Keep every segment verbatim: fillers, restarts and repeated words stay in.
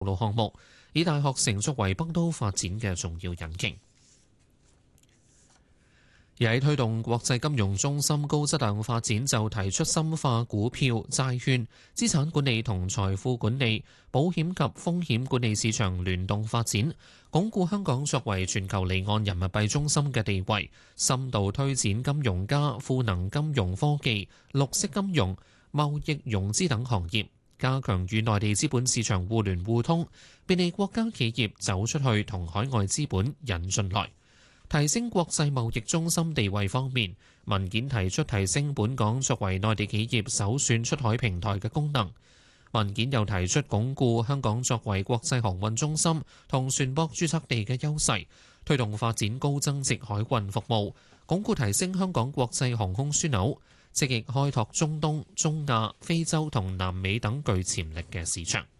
路項目，以大學城作為北都發展嘅重要引擎。而喺推動國際金融中心高質量發展，就提出深化股票、債券、資產管理同財富管理、保險及風險管理市場聯動發展，鞏固香港作為全球離岸人民幣中心嘅地位，深度推展金融加賦能金融科技、綠色金融、貿易融資等行業，加強與內地資本市場互聯互通，便利國家企業走出去同海外資本引進來。提升國際貿易中心地位方面，文件提出提升本港作為內地企業首選出海平台嘅功能。文件又提出鞏固香港作為國際航運中心同船舶註冊地嘅優勢，推動發展高增值海運服務，鞏固提升香港國際航空樞紐，積極開拓中東、中亞、非洲同南美等具潛力嘅市場。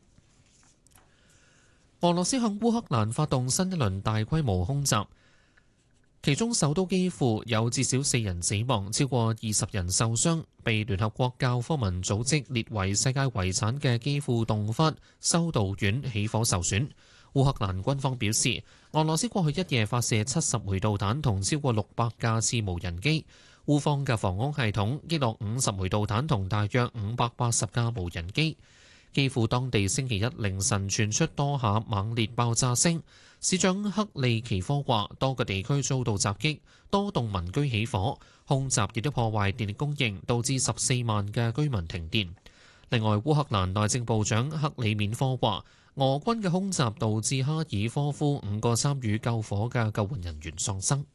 俄羅斯向烏克蘭發動新一輪大規模空襲，其中首都基輔有至少四人死亡，超過二十人受傷。被聯合國教科文組織列為世界遺產嘅基輔洞窟修道院起火受損。烏克蘭軍方表示，俄羅斯過去一夜發射七十枚導彈同超過六百架次無人機。烏方嘅防空系統擊落五十枚導彈同大約五百八十架無人機。基輔當地星期一凌晨傳出多下猛烈爆炸聲。市長克利奇科話，多個地區遭到襲擊，多棟民居起火，空襲亦都破壞電力供應，導致十四萬嘅居民停電。另外，烏克蘭內政部長克里緬科話，俄軍嘅空襲導致哈爾科夫五個參與救火嘅救援人員喪生。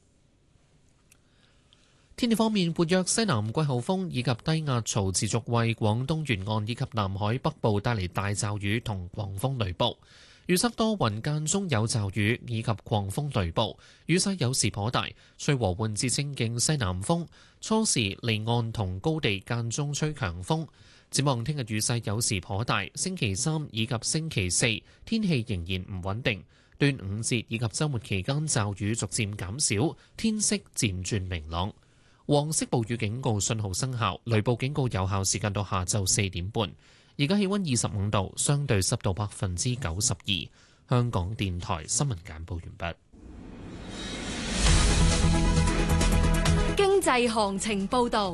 天氣方面，活躍西南季候風以及低壓槽持續為廣東沿岸以及南海北部帶嚟大驟雨同狂風雷暴。預測多雲間中有驟雨以及狂風雷暴，雨勢有時頗大，吹和緩至清勁西南風，初時離岸同高地間中吹強風。展望聽日雨勢有時頗大，星期三以及星期四天氣仍然唔穩定，端午節以及週末期間驟雨逐漸減少，天色漸轉明朗。黃色暴雨警告信號生效，雷暴警告有效時間到下晝四點半。而家氣溫二十五度，相對濕度百分之九十二。香港電台新聞簡報完畢。經濟行情報導。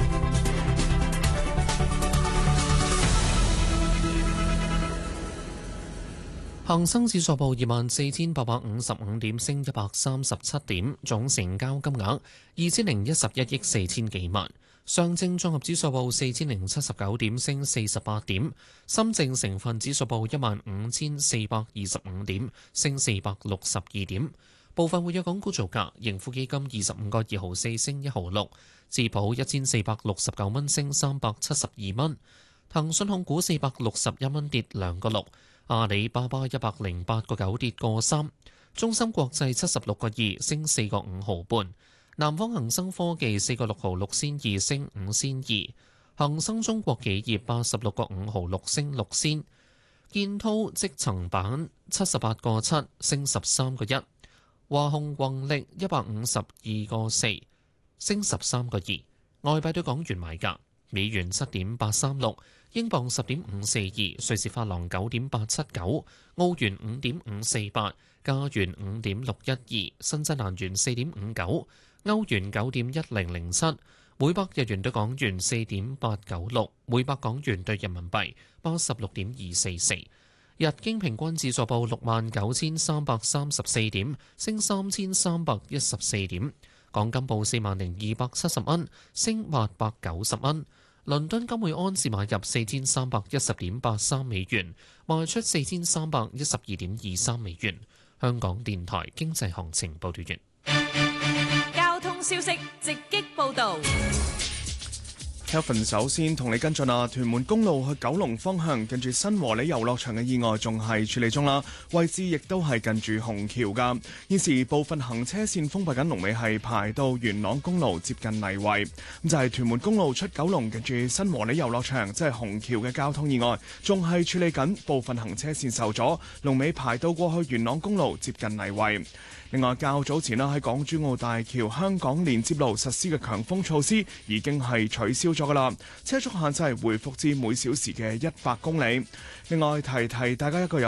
恒生指數報二萬四千八百五十五點，升一百三十七點，總成交金額二千零一十一億四千幾萬。上證綜合指數報四千零七十九點，升四十八點。深證成分指數報一萬五千四百二十五點，升四百六十二點。部分活躍港股造價，盈富基金二十五個二毫四升一毫六，智保一千四百六十九蚊升三百七十二蚊。騰訊控股四百六十一蚊跌兩個六，阿里巴巴一百零八個九跌個三，中芯國際七十六個二升四個五毫半。南方恒生科技四個六毫六仙二升五仙二，恒生中國企業八十六個五毫六升六仙，建滔積層板七十八個七升十三個一，華虹宏力一百五十二個四升十三個二。外幣對港元買價：美元七點八三六，英鎊十點五四二，瑞士法郎九點八七九，澳元五點五四八，加元五點六一二，新西蘭元四點五九。歐元九點一零零七，每百日元對港元四點八九六，每百港元對人民幣八十六點二四四。日經平均指數報六萬九千三百三十四點，升三千三百一十四點。港金報四萬零二百七十蚊，升八百九十蚊。倫敦金每安士買入四千三百一十點八三美元，賣出四千三百一十二點二三美元。香港電台經濟行情報道完。 消息直擊報導。 Kevin 首先同你跟進啊，屯門公路去九龍方向，近住新和里遊樂場嘅意外仲係處理中啦，位置亦都係近住紅橋噶。現時部分行車線封閉緊，龍尾係排到元朗公路接近泥圍。咁就係屯門公路出九龍，近住新和里遊樂場，即係紅橋嘅交通意外，仲係處理緊，部分行車線受阻，龍尾排到過去元朗公路接近泥圍。另外，較早前啦喺港珠澳大橋香港連接路實施嘅強風措施已經係取消咗噶啦，車速限制回復至每小時嘅一百公里。另外提提大家一個有